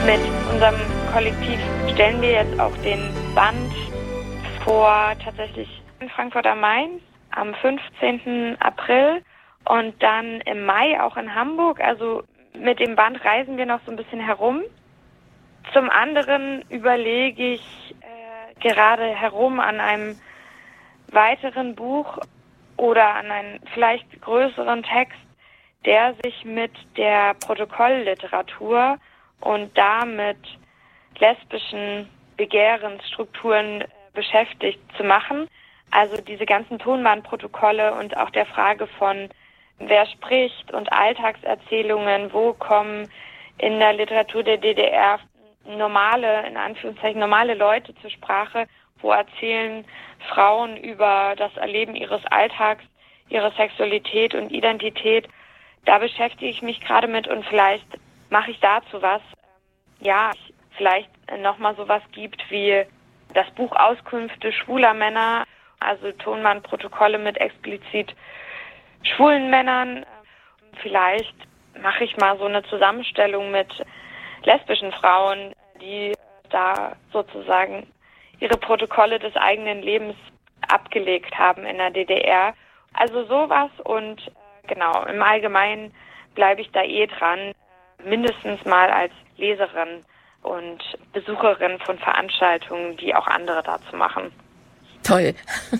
Mit unserem Kollektiv stellen wir jetzt auch den Band vor, tatsächlich in Frankfurt am Main am 15. April und dann im Mai auch in Hamburg. Also mit dem Band reisen wir noch so ein bisschen herum. Zum anderen überlege ich gerade herum an einem weiteren Buch oder an einen vielleicht größeren Text, der sich mit der Protokollliteratur und damit lesbischen Begehrensstrukturen beschäftigt zu machen. Also diese ganzen Tonbandprotokolle und auch der Frage von wer spricht und Alltagserzählungen, wo kommen in der Literatur der DDR normale, in Anführungszeichen normale Leute zur Sprache, wo erzählen Frauen über das Erleben ihres Alltags, ihre Sexualität und Identität. Da beschäftige ich mich gerade mit und vielleicht mache ich dazu was. Ja, vielleicht nochmal sowas gibt wie das Buch Auskünfte schwuler Männer, also Tonbandprotokolle mit explizit schwulen Männern. Vielleicht mache ich mal so eine Zusammenstellung mit lesbischen Frauen, die da sozusagen ihre Protokolle des eigenen Lebens abgelegt haben in der DDR. Also sowas und genau, im Allgemeinen bleibe ich da dran, mindestens mal als Leserin und Besucherin von Veranstaltungen, die auch andere dazu machen. Toll.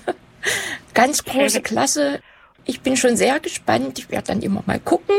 Ganz große Klasse. Ich bin schon sehr gespannt. Ich werde dann immer mal gucken,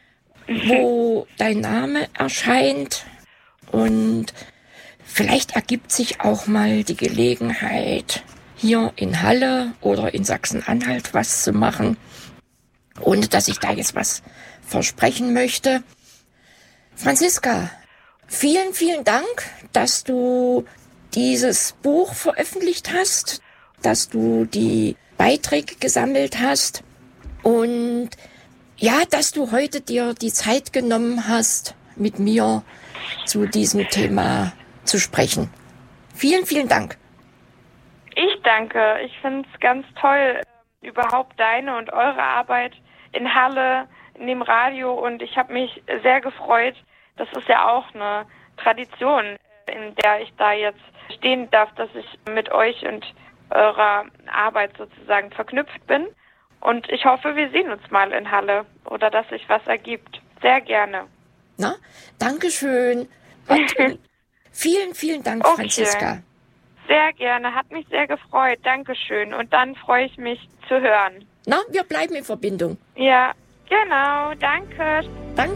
wo dein Name erscheint. Und vielleicht ergibt sich auch mal die Gelegenheit, hier in Halle oder in Sachsen-Anhalt was zu machen, ohne dass ich da jetzt was versprechen möchte. Franziska, vielen, vielen Dank, dass du dieses Buch veröffentlicht hast, dass du die Beiträge gesammelt hast und ja, dass du heute dir die Zeit genommen hast, mit mir zu diesem Thema zu sprechen. Vielen, vielen Dank. Ich danke. Ich finde es ganz toll, überhaupt deine und eure Arbeit in Halle, in dem Radio und ich habe mich sehr gefreut. Das ist ja auch eine Tradition, in der ich da jetzt stehen darf, dass ich mit euch und eurer Arbeit sozusagen verknüpft bin. Und ich hoffe, wir sehen uns mal in Halle oder dass sich was ergibt. Sehr gerne. Na, Dankeschön. Und vielen, vielen Dank, okay. Franziska. Sehr gerne, hat mich sehr gefreut. Dankeschön. Und dann freue ich mich zu hören. Na, wir bleiben in Verbindung. Ja, genau. Danke. Danke.